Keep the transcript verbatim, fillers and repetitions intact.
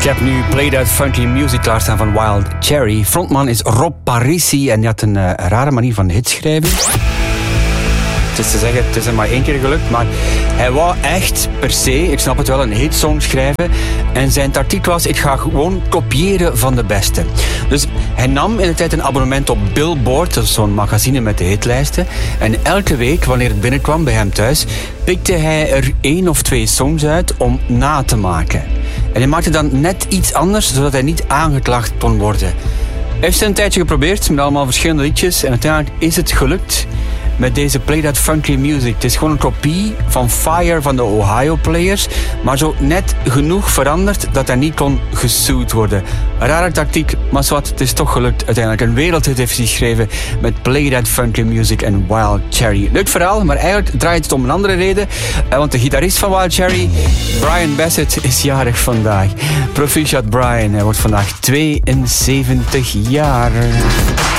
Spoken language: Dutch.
Ik heb nu Play That Funky Music klaarstaan van Wild Cherry. Frontman is Rob Parisi en die had een uh, rare manier van hits schrijven. Het is te zeggen, het is hem maar één keer gelukt, maar hij wou echt per se, ik snap het wel, een hitsong schrijven. En zijn tactiek was, ik ga gewoon kopiëren van de beste. Dus hij nam in de tijd een abonnement op Billboard, dat is zo'n magazine met de hitlijsten. En elke week, wanneer het binnenkwam bij hem thuis, pikte hij er één of twee songs uit om na te maken. En hij maakte dan net iets anders, zodat hij niet aangeklaagd kon worden. Hij heeft het een tijdje geprobeerd, met allemaal verschillende liedjes. En uiteindelijk is het gelukt met deze Play That Funky Music. Het is gewoon een kopie van Fire van de Ohio Players, maar zo net genoeg veranderd dat hij niet kon gesued worden. Een rare tactiek, maar zwart, het is toch gelukt uiteindelijk. Een wereldhit heeft hij geschreven met Play That Funky Music en Wild Cherry. Leuk verhaal, maar eigenlijk draait het om een andere reden. Want de gitarist van Wild Cherry, Brian Bassett, is jarig vandaag. Proficiat Brian, hij wordt vandaag tweeënzeventig jaar.